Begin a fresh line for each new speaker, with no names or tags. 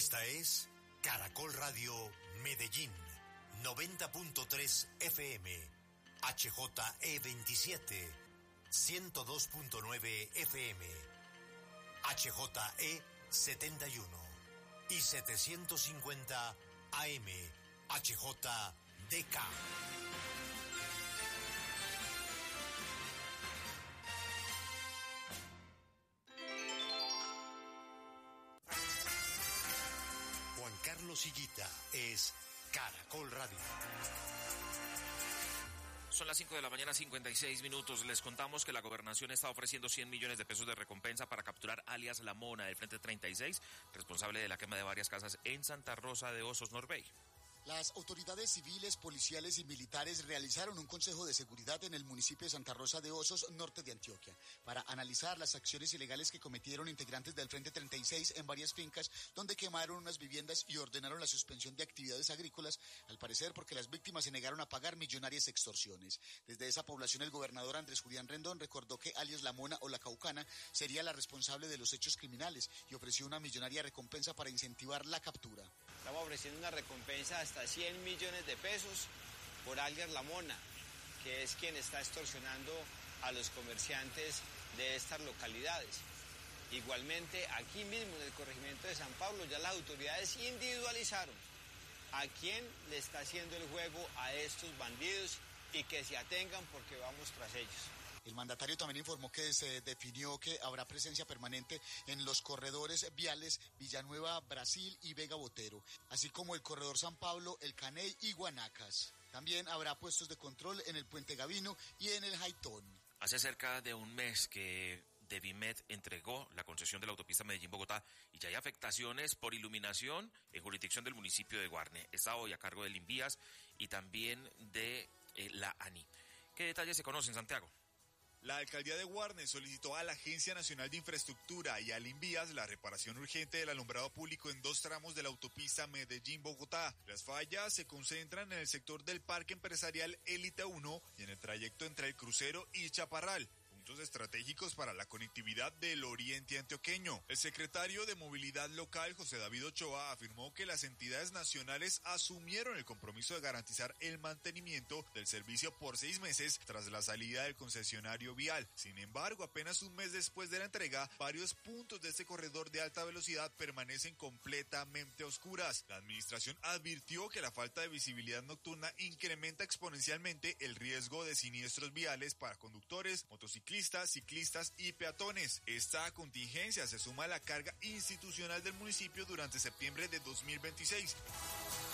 Esta es Caracol Radio Medellín, 90.3 FM, HJE27, 102.9 FM, HJE71 y 750 AM, HJDK. Juan Carlos Higuita es Caracol Radio.
Son las 5 de la mañana, 56 minutos. Les contamos que la gobernación está ofreciendo 100 millones de pesos de recompensa para capturar alias La Mona del Frente 36, responsable de la quema de varias casas en Santa Rosa de Osos, Norbey.
Las autoridades civiles, policiales y militares realizaron un consejo de seguridad en el municipio de Santa Rosa de Osos, norte de Antioquia, para analizar las acciones ilegales que cometieron integrantes del Frente 36 en varias fincas, donde quemaron unas viviendas y ordenaron la suspensión de actividades agrícolas, al parecer porque las víctimas se negaron a pagar millonarias extorsiones. Desde esa población, el gobernador Andrés Julián Rendón recordó que alias La Mona o La Caucana sería la responsable de los hechos criminales y ofreció una millonaria recompensa para incentivar la captura.
Estamos ofreciendo una recompensa hasta 100 millones de pesos por alias La Mona, que es quien está extorsionando a los comerciantes de estas localidades. Igualmente, aquí mismo en el corregimiento de San Pablo, ya las autoridades individualizaron a quién le está haciendo el juego a estos bandidos y que se atengan porque vamos tras ellos.
El mandatario también informó que se definió que habrá presencia permanente en los corredores viales Villanueva, Brasil y Vega Botero, así como el corredor San Pablo, El Caney y Guanacas. También habrá puestos de control en el Puente Gavino y en el Jaitón.
Hace cerca de un mes que Devimed entregó la concesión de la autopista Medellín-Bogotá y ya hay afectaciones por iluminación en jurisdicción del municipio de Guarne. Está hoy a cargo del Invías y también de la ANI. ¿Qué detalles se conocen, Santiago?
La alcaldía de Guarne solicitó a la Agencia Nacional de Infraestructura y al Invías la reparación urgente del alumbrado público en 2 tramos de la autopista Medellín-Bogotá. Las fallas se concentran en el sector del Parque Empresarial Élite 1 y en el trayecto entre el Crucero y Chaparral, puntos estratégicos para la conectividad del oriente antioqueño. El secretario de Movilidad Local, José David Ochoa, afirmó que las entidades nacionales asumieron el compromiso de garantizar el mantenimiento del servicio por 6 meses tras la salida del concesionario vial. Sin embargo, apenas un mes después de la entrega, varios puntos de este corredor de alta velocidad permanecen completamente oscuras. La administración advirtió que la falta de visibilidad nocturna incrementa exponencialmente el riesgo de siniestros viales para conductores, motociclistas, ciclistas y peatones. Esta contingencia se suma a la carga institucional del municipio durante septiembre de 2026.